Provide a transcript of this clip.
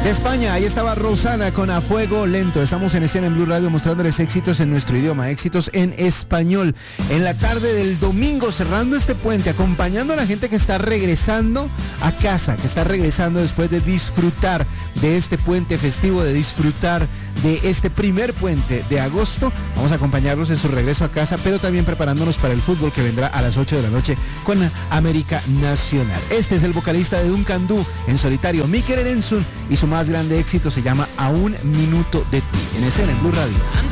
De España, ahí estaba Rosana con A Fuego Lento. Estamos en escena en Blue Radio mostrándoles éxitos en nuestro idioma, éxitos en español. En la tarde del domingo, cerrando este puente, acompañando a la gente que está regresando a casa, que está regresando después de disfrutar de este puente festivo, de disfrutar de este primer puente de agosto. Vamos a acompañarlos en su regreso a casa, pero también preparándonos para el fútbol que vendrá a las 8 de la noche con América Nacional. Este es el vocalista de Duncan Du en solitario, Mikel Erensun, y su más grande éxito se llama A un minuto de ti. En escena en Blue Radio.